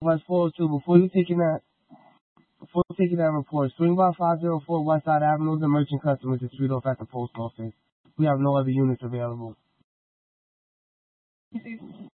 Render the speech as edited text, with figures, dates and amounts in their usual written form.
West 402. Before you taking that report, swing by 504 Westside Avenue. The merchant customers is street off at the post office. We have no other units available.